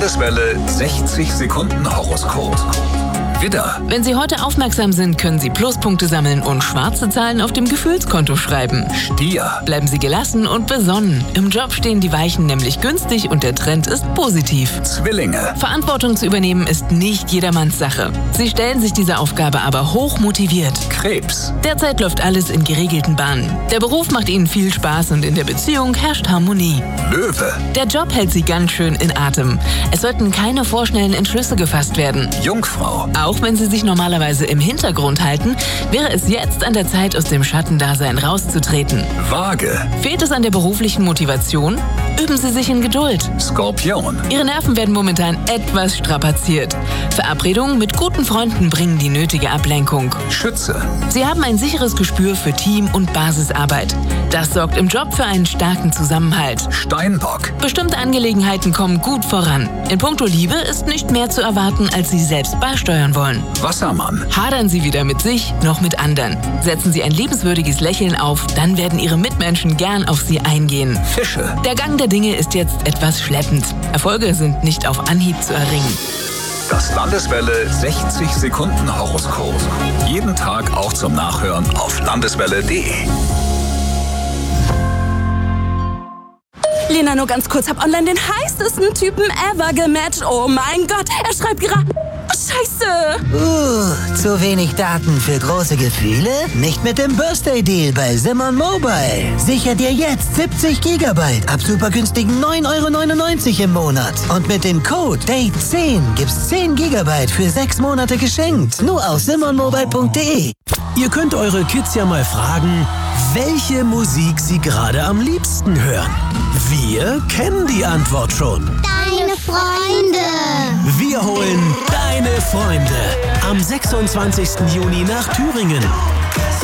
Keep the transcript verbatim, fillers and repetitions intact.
Landeswelle sechzig Sekunden Horoskop. Widder. Wenn Sie heute aufmerksam sind, können Sie Pluspunkte sammeln und schwarze Zahlen auf dem Gefühlskonto schreiben. Stier. Bleiben Sie gelassen und besonnen. Im Job stehen die Weichen nämlich günstig und der Trend ist positiv. Zwillinge. Verantwortung zu übernehmen ist nicht jedermanns Sache. Sie stellen sich dieser Aufgabe aber hoch motiviert. Krebs. Derzeit läuft alles in geregelten Bahnen. Der Beruf macht Ihnen viel Spaß und in der Beziehung herrscht Harmonie. Löwe. Der Job hält Sie ganz schön in Atem. Es sollten keine vorschnellen Entschlüsse gefasst werden. Jungfrau. Auch wenn Sie sich normalerweise im Hintergrund halten, wäre es jetzt an der Zeit, aus dem Schattendasein rauszutreten. Waage. Fehlt es an der beruflichen Motivation? Üben Sie sich in Geduld. Skorpion. Ihre Nerven werden momentan etwas strapaziert. Verabredungen mit guten Freunden bringen die nötige Ablenkung. Schütze. Sie haben ein sicheres Gespür für Team- und Basisarbeit. Das sorgt im Job für einen starken Zusammenhalt. Steinbock. Bestimmte Angelegenheiten kommen gut voran. In puncto Liebe ist nicht mehr zu erwarten, als Sie selbst beisteuern wollen. Wassermann. Hadern Sie weder mit sich noch mit anderen. Setzen Sie ein liebenswürdiges Lächeln auf, dann werden Ihre Mitmenschen gern auf Sie eingehen. Fische. Der Gang der Dinge ist jetzt etwas schleppend. Erfolge sind nicht auf Anhieb zu erringen. Das Landeswelle sechzig Sekunden Horoskop. Jeden Tag auch zum Nachhören auf landeswelle punkt de. Lena, nur ganz kurz, hab online den heißesten Typen ever gematcht. Oh mein Gott, er schreibt gerade... Scheiße! Uh, zu wenig Daten für große Gefühle? Nicht mit dem Birthday-Deal bei Simon Mobile. Sicher dir jetzt siebzig Gigabyte ab super günstigen neun Euro neunundneunzig im Monat. Und mit dem Code Date zehn gibt's zehn Gigabyte für sechs Monate geschenkt. Nur auf simon mobile punkt de. Ihr könnt eure Kids ja mal fragen, welche Musik sie gerade am liebsten hören. Wir kennen die Antwort schon. Deine Freunde. Wir holen deine Freunde am sechsundzwanzigsten Juni nach Thüringen.